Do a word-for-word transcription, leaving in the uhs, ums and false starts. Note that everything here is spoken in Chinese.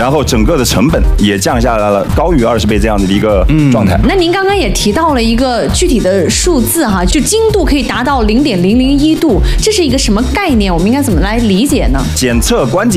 然后整个的成本也降下来了高于二十倍这样的一个状态。 嗯、那您刚刚也提到了一个具体的数字哈，就精度可以达到零点零零一度，这是一个什么概念？我们应该怎么来理解呢？ 检测关节